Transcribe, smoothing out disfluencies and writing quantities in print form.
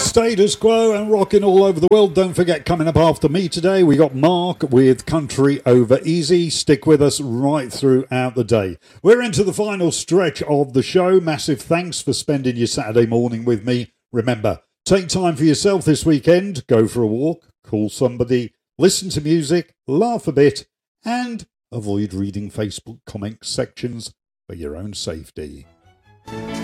Status quo and rocking all over the world. Don't forget, coming up after me today, we got Mark with Country Over Easy. Stick with us right throughout the day. We're into the final stretch of the show. Massive thanks for spending your Saturday morning with me. Remember, take time for yourself this weekend. Go for a walk, call somebody, listen to music, laugh a bit, and avoid reading Facebook comment sections for your own safety.